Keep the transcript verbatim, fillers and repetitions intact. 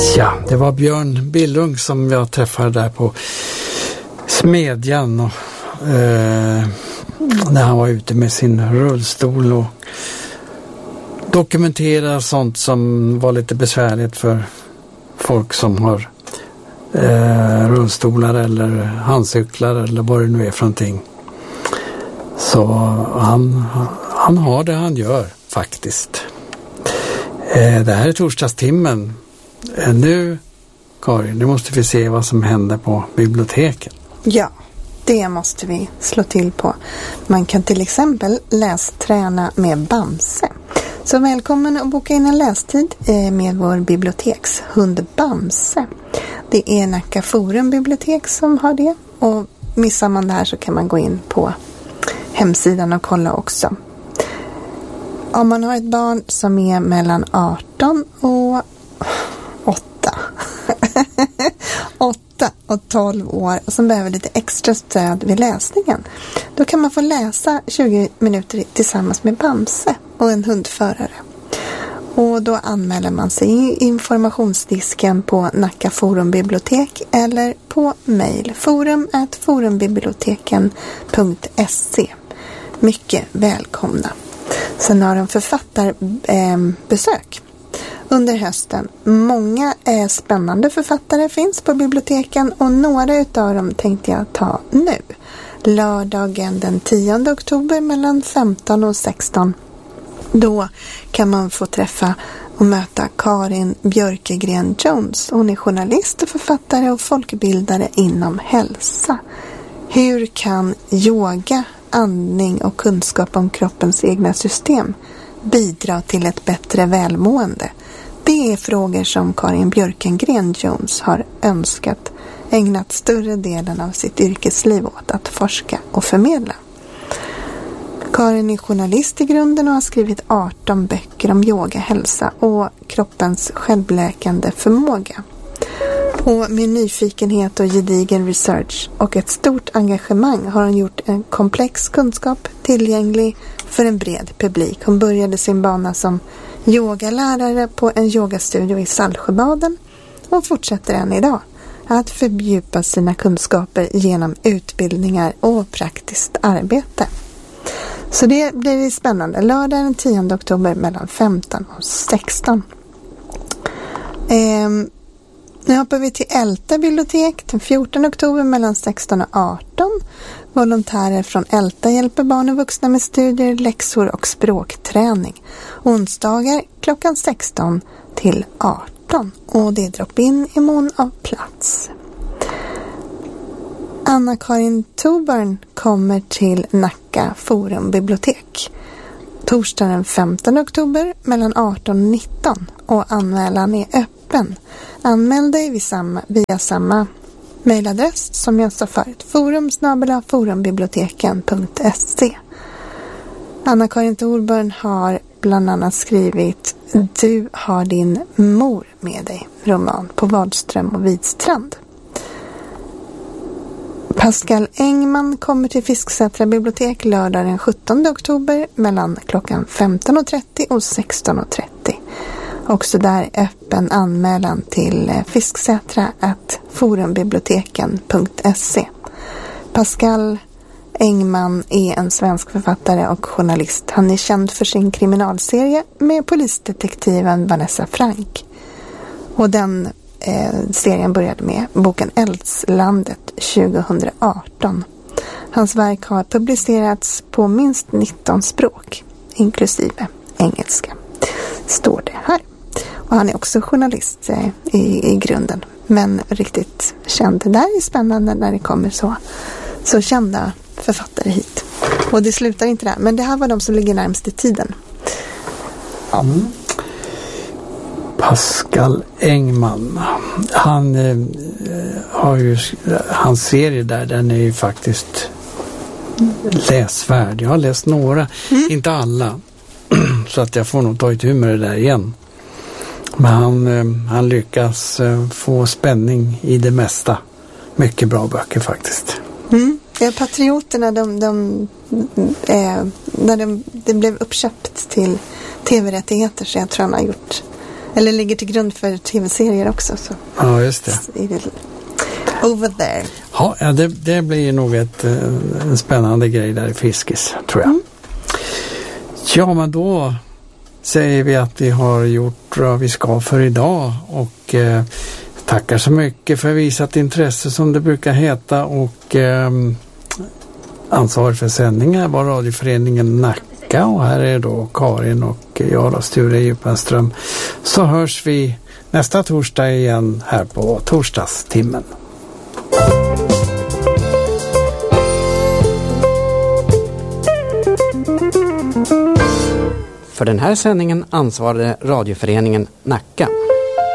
Ja, det var Björn Billung som jag träffade där på Smedjan och, eh, när han var ute med sin rullstol och dokumenterade sånt som var lite besvärligt för folk som har eh, rullstolar eller handcyklar eller vad det nu är för någonting. Så han, han har det han gör faktiskt. Eh, det här är torsdagstimmen. Eh, nu, Karin, nu måste vi se vad som händer på biblioteken. Ja, det måste vi slå till på. Man kan till exempel lästräna med Bamse. Så välkommen att boka in en lästid med vår bibliotekshund Bamse. Det är Nacka Forum bibliotek som har det. Och missar man det här så kan man gå in på hemsidan och kolla också. Om man har ett barn som är mellan arton och åtta åtta och tolv år och som behöver lite extra stöd vid läsningen, då kan man få läsa tjugo minuter tillsammans med Bamse och en hundförare. Och då anmäler man sig i informationsdisken på Nacka Forum bibliotek eller på mejl forum at forumbiblioteken punkt se. Mycket välkomna. Sen har de författarbesök under hösten. Många eh, spännande författare finns på biblioteken och några utav dem tänkte jag ta nu. Lördagen den tionde oktober mellan femton och sexton. Då kan man få träffa och möta Karin Björkegren Jones. Hon är journalist och författare och folkbildare inom hälsa. Hur kan yoga, andning och kunskap om kroppens egna system bidra till ett bättre välmående? Det är frågor som Karin Björkegren Jones har önskat ägnat större delen av sitt yrkesliv åt att forska och förmedla. Karin är journalist i grunden och har skrivit arton böcker om yoga, hälsa och kroppens självläkande förmåga. Och med nyfikenhet och gedigen research och ett stort engagemang har hon gjort en komplex kunskap tillgänglig för en bred publik. Hon började sin bana som yogalärare på en yogastudio i Saltsjöbaden och fortsätter än idag att fördjupa sina kunskaper genom utbildningar och praktiskt arbete. Så det blir spännande. Lördag den tionde oktober mellan femton och sexton. Ehm, nu hoppar vi till Älta bibliotek den fjortonde oktober mellan sexton och arton. Volontärer från Älta hjälper barn och vuxna med studier, läxor och språkträning. Onsdagar klockan sexton till arton. Och det är drop-in i mån av plats. Anna-Karin Toburn kommer till Nacka Forum bibliotek torsdagen den femtonde oktober mellan arton och nitton och anmälan är öppen. Anmäl dig via samma, via samma mejladress som jag sa förut, forum snabel-a forumbiblioteken punkt se. Anna-Karin Toburn har bland annat skrivit Du har din mor med dig, roman på Wadström och Widstrand. Pascal Engman kommer till Fisksätra bibliotek lördag den sjuttonde oktober mellan klockan femton och trettio och sexton och trettio. Också där öppen anmälan till fisksätra at forumbiblioteken punkt se. Pascal Engman är en svensk författare och journalist. Han är känd för sin kriminalserie med polisdetektiven Vanessa Frank. Och den eh, serien började med boken Eldslandet tjugohundraarton. Hans verk har publicerats på minst nitton språk, inklusive engelska. Står det här. Och han är också journalist eh, i, i grunden. Men riktigt känd. Det där är spännande när det kommer så, så kända författare hit. Och det slutar inte där. Men det här var de som ligger närmast i tiden. Mm. Pascal Engman. Han eh, har ju hans serie där, den är ju faktiskt läsvärd. Jag har läst några, mm. inte alla. Så att jag får nog ta itu med det där igen. Men han, han lyckas få spänning i det mesta. Mycket bra böcker faktiskt. Mm. Ja, Patrioterna, de, de, eh, när de, det blev uppköpt till tv-rättigheter, så jag tror han har gjort eller ligger till grund för tv-serier också. Så. Ja, just det. Over there. Ja, det, det blir nog ett, en spännande grej där i Fiskis, tror jag. Mm. Ja, men då säger vi att vi har gjort vad vi ska för idag och eh, tackar så mycket för visat intresse som det brukar heta och eh, ansvarig för sändningar var radioföreningen Nacka och här är då Karin och jag då, Sture Djupenström. Så hörs vi nästa torsdag igen här på torsdagstimmen. För den här sändningen ansvarade radioföreningen Nacka.